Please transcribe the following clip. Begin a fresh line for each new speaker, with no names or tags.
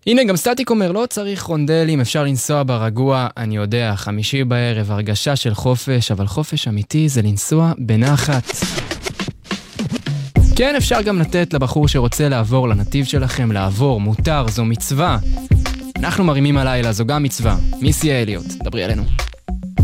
הנה גם סטטיק אומר, לא צריך רונדלים, אפשר לנסוע ברגוע, אני יודע, חמישי בערב, הרגשה של חופש, אבל חופש אמיתי זה לנסוע בנחת. כן, אפשר גם לתת לבחור שרוצה לעבור לנתיב שלכם, לעבור, מותר, זו מצווה. אנחנו מרימים הלילה, זו גם מצווה. מיסי אליוט, דברי עלינו.